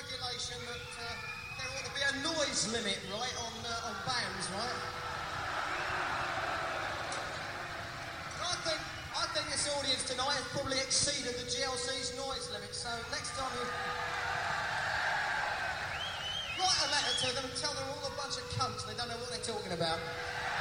regulation that there ought to be a noise limit, right, on bands, right? I think this audience tonight has probably exceeded the GLC's noise limit, so next time you write a letter to them and tell them all a bunch of cunts, they don't know what they're talking about.